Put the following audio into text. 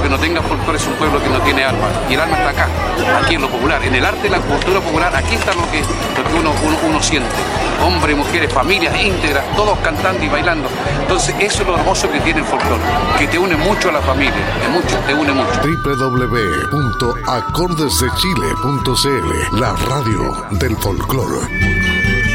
que no tenga folclore es un pueblo que no tiene alma. Y el alma está acá, aquí en lo popular, en el arte y la cultura popular. Aquí está lo que uno siente. Hombres, mujeres, familias íntegras, todos cantando y bailando. Entonces eso es lo hermoso que tiene el folclore, que te une mucho a la familia, te une mucho. www.acordesdechile.cl, la radio del folclore.